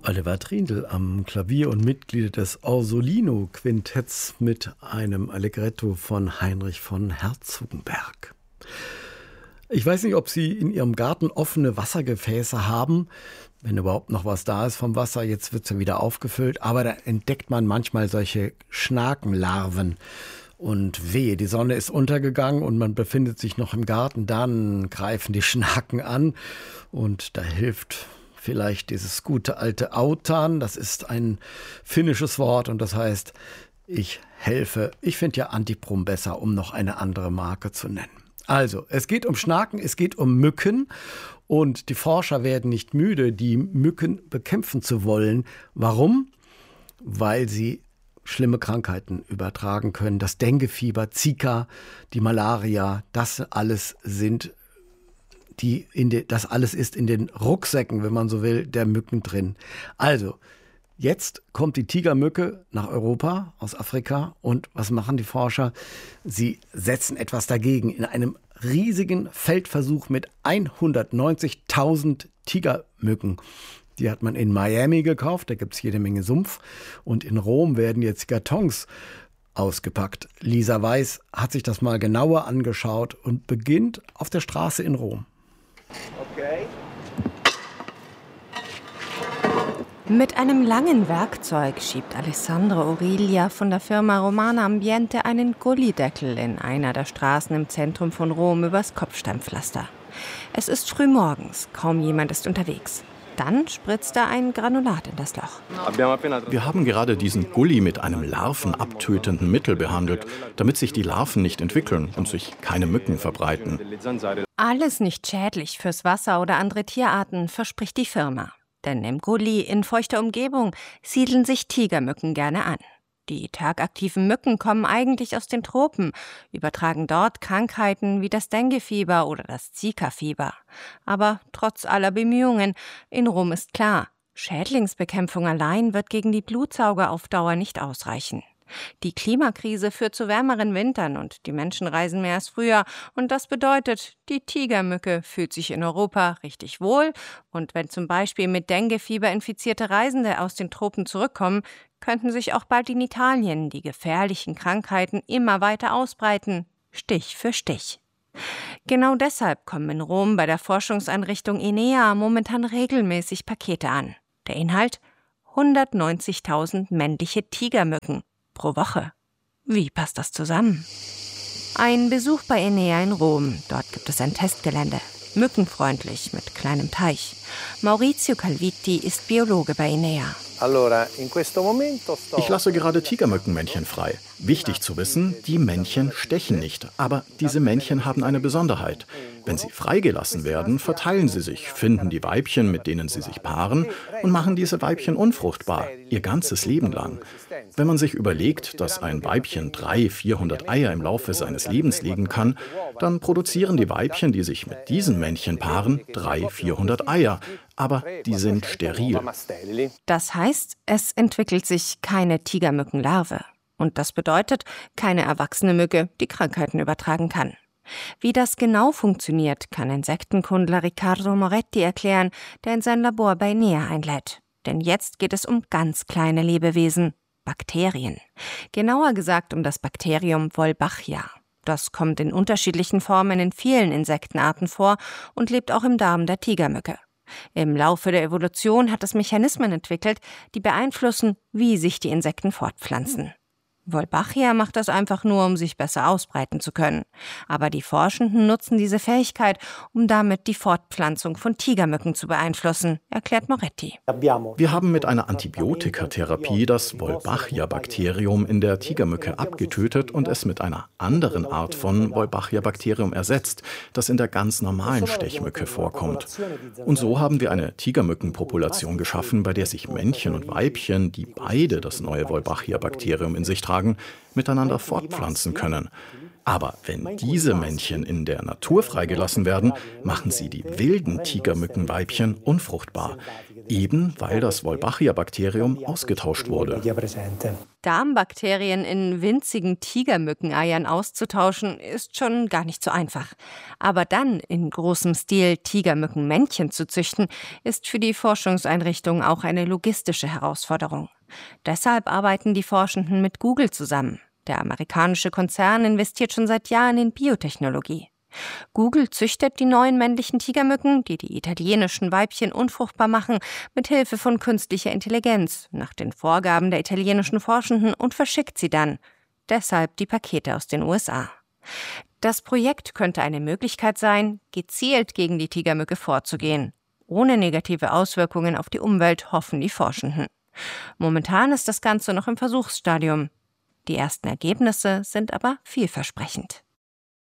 Oliver Trindl am Klavier und Mitglied des Orsolino-Quintetts mit einem Allegretto von Heinrich von Herzogenberg. Ich weiß nicht, ob Sie in Ihrem Garten offene Wassergefäße haben, wenn überhaupt noch was da ist vom Wasser. Jetzt wird es ja wieder aufgefüllt, aber da entdeckt man manchmal solche Schnakenlarven. Und wehe, die Sonne ist untergegangen und man befindet sich noch im Garten, dann greifen die Schnaken an und da hilft vielleicht dieses gute alte Autan. Das ist ein finnisches Wort und das heißt, ich helfe. Ich finde ja Antiprom besser, um noch eine andere Marke zu nennen. Also, es geht um Schnaken, es geht um Mücken und die Forscher werden nicht müde, die Mücken bekämpfen zu wollen. Warum? Weil sie schlimme Krankheiten übertragen können. Das Denguefieber, Zika, die Malaria, das alles sind das alles ist in den Rucksäcken, wenn man so will, der Mücken drin. Also, jetzt kommt die Tigermücke nach Europa, aus Afrika. Und was machen die Forscher? Sie setzen etwas dagegen in einem riesigen Feldversuch mit 190.000 Tigermücken. Die hat man in Miami gekauft, da gibt es jede Menge Sumpf. Und in Rom werden jetzt Kartons ausgepackt. Lisa Weiß hat sich das mal genauer angeschaut und beginnt auf der Straße in Rom. Okay. Mit einem langen Werkzeug schiebt Alessandro Orilia von der Firma Romana Ambiente einen Gullideckel in einer der Straßen im Zentrum von Rom übers Kopfsteinpflaster. Es ist früh morgens, kaum jemand ist unterwegs. Dann spritzt er ein Granulat in das Loch. Wir haben gerade diesen Gully mit einem larvenabtötenden Mittel behandelt, damit sich die Larven nicht entwickeln und sich keine Mücken verbreiten. Alles nicht schädlich fürs Wasser oder andere Tierarten, verspricht die Firma. Denn im Gully in feuchter Umgebung siedeln sich Tigermücken gerne an. Die tagaktiven Mücken kommen eigentlich aus den Tropen, übertragen dort Krankheiten wie das Denguefieber oder das Zika-Fieber. Aber trotz aller Bemühungen, in Rom ist klar, Schädlingsbekämpfung allein wird gegen die Blutsauger auf Dauer nicht ausreichen. Die Klimakrise führt zu wärmeren Wintern und die Menschen reisen mehr als früher. Und das bedeutet, die Tigermücke fühlt sich in Europa richtig wohl. Und wenn zum Beispiel mit Denguefieber infizierte Reisende aus den Tropen zurückkommen, könnten sich auch bald in Italien die gefährlichen Krankheiten immer weiter ausbreiten, Stich für Stich. Genau deshalb kommen in Rom bei der Forschungseinrichtung INEA momentan regelmäßig Pakete an. Der Inhalt? 190.000 männliche Tigermücken pro Woche. Wie passt das zusammen? Ein Besuch bei INEA in Rom. Dort gibt es ein Testgelände. Mückenfreundlich, mit kleinem Teich. Maurizio Calvitti ist Biologe bei INEA. Ich lasse gerade Tigermückenmännchen frei. Wichtig zu wissen, die Männchen stechen nicht. Aber diese Männchen haben eine Besonderheit. Wenn sie freigelassen werden, verteilen sie sich, finden die Weibchen, mit denen sie sich paaren, und machen diese Weibchen unfruchtbar, ihr ganzes Leben lang. Wenn man sich überlegt, dass ein Weibchen 300-400 Eier im Laufe seines Lebens legen kann, dann produzieren die Weibchen, die sich mit diesen Männchen paaren, 300-400 Eier. Aber die sind steril. Das heißt, es entwickelt sich keine Tigermückenlarve. Und das bedeutet, keine erwachsene Mücke, die Krankheiten übertragen kann. Wie das genau funktioniert, kann Insektenkundler Riccardo Moretti erklären, der in sein Labor bei INEA einlädt. Denn jetzt geht es um ganz kleine Lebewesen, Bakterien. Genauer gesagt um das Bakterium Wolbachia. Das kommt in unterschiedlichen Formen in vielen Insektenarten vor und lebt auch im Darm der Tigermücke. Im Laufe der Evolution hat es Mechanismen entwickelt, die beeinflussen, wie sich die Insekten fortpflanzen. Wolbachia macht das einfach nur, um sich besser ausbreiten zu können. Aber die Forschenden nutzen diese Fähigkeit, um damit die Fortpflanzung von Tigermücken zu beeinflussen, erklärt Moretti. Wir haben mit einer Antibiotikatherapie das Wolbachia-Bakterium in der Tigermücke abgetötet und es mit einer anderen Art von Wolbachia-Bakterium ersetzt, das in der ganz normalen Stechmücke vorkommt. Und so haben wir eine Tigermückenpopulation geschaffen, bei der sich Männchen und Weibchen, die beide das neue Wolbachia-Bakterium in sich tragen, miteinander fortpflanzen können. Aber wenn diese Männchen in der Natur freigelassen werden, machen sie die wilden Tigermückenweibchen unfruchtbar. Eben weil das Wolbachia-Bakterium ausgetauscht wurde. Darmbakterien in winzigen Tigermückeneiern auszutauschen, ist schon gar nicht so einfach. Aber dann in großem Stil Tigermückenmännchen zu züchten, ist für die Forschungseinrichtung auch eine logistische Herausforderung. Deshalb arbeiten die Forschenden mit Google zusammen. Der amerikanische Konzern investiert schon seit Jahren in Biotechnologie. Google züchtet die neuen männlichen Tigermücken, die die italienischen Weibchen unfruchtbar machen, mit Hilfe von künstlicher Intelligenz, nach den Vorgaben der italienischen Forschenden und verschickt sie dann. Deshalb die Pakete aus den USA. Das Projekt könnte eine Möglichkeit sein, gezielt gegen die Tigermücke vorzugehen. Ohne negative Auswirkungen auf die Umwelt, hoffen die Forschenden. Momentan ist das Ganze noch im Versuchsstadium. Die ersten Ergebnisse sind aber vielversprechend.